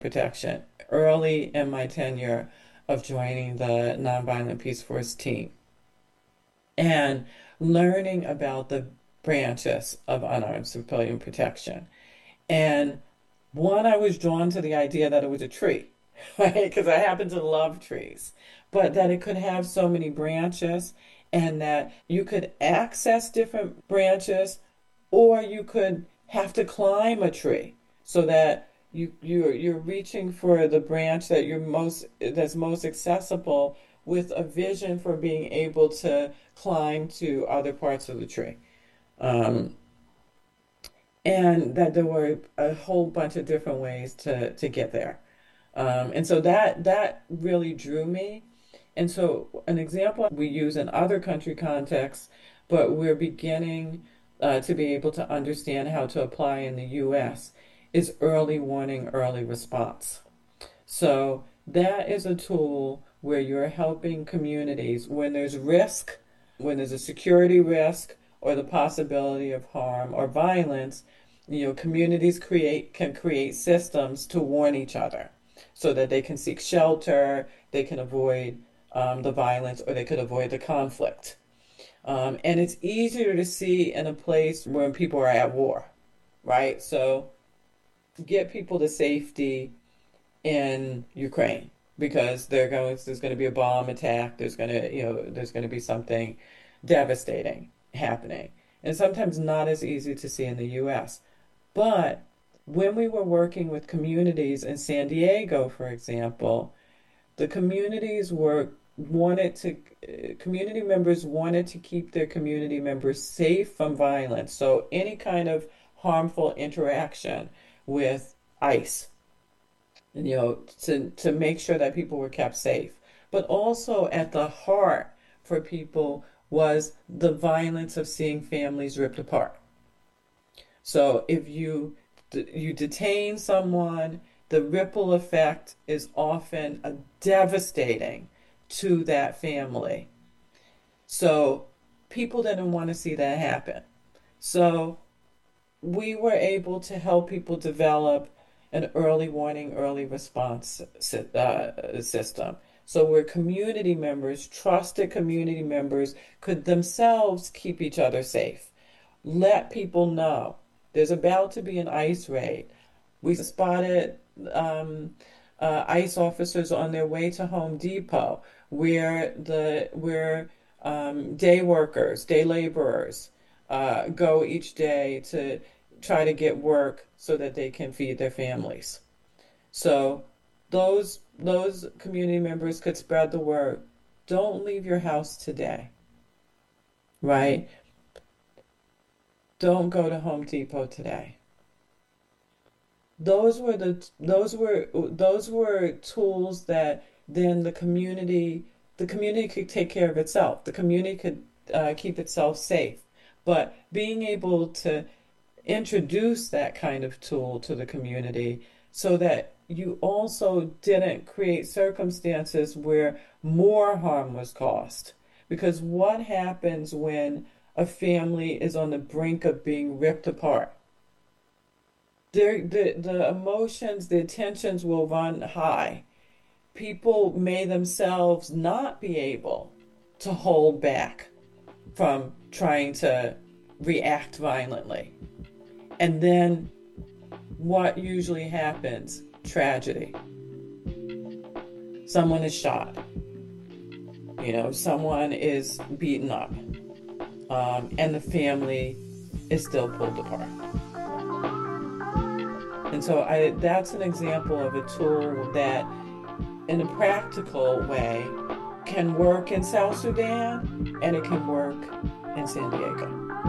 protection early in my tenure of joining the Nonviolent Peace Force team and learning about the branches of unarmed civilian protection. And one, I was drawn to the idea that it was a tree, right? Because I happen to love trees, but that it could have so many branches and that you could access different branches or you could have to climb a tree so that you're reaching for the branch that that's most accessible with a vision for being able to climb to other parts of the tree. Um, and that there were a whole bunch of different ways to get there. And so that really drew me. And so an example we use in other country contexts, but we're beginning to be able to understand how to apply in the U.S. is early warning, early response. So that is a tool where you're helping communities when there's risk, when there's a security risk or the possibility of harm or violence, communities can create systems to warn each other so that they can seek shelter, they can avoid the violence, or they could avoid the conflict. And it's easier to see in a place when people are at war, right? So get people to safety in Ukraine because there's going to be a bomb attack. There's going to be something devastating happening. And sometimes not as easy to see in the US. But when we were working with communities in San Diego, for example, the community members wanted to keep their community members safe from violence. So any kind of harmful interaction with ICE, to make sure that people were kept safe. But also at the heart for people was the violence of seeing families ripped apart. So if you detain someone, the ripple effect is often a devastating to that family. So people didn't want to see that happen. So we were able to help people develop an early warning, early response system. So where community members, trusted community members, could themselves keep each other safe. Let people know there's about to be an ICE raid. We spotted ICE officers on their way to Home Depot, where day workers, day laborers, go each day to try to get work so that they can feed their families. So those community members could spread the word. Don't leave your house today, right? Don't go to Home Depot today. Those were tools that then the community could take care of itself. The community could keep itself safe. But being able to introduce that kind of tool to the community so that you also didn't create circumstances where more harm was caused. Because what happens when a family is on the brink of being ripped apart? The emotions, the tensions will run high. People may themselves not be able to hold back from trying to react violently. And then what usually happens? Tragedy. Someone is shot. Someone is beaten up. And the family is still pulled apart. And so that's an example of a tool that, in a practical way, can work in South Sudan and it can work in San Diego.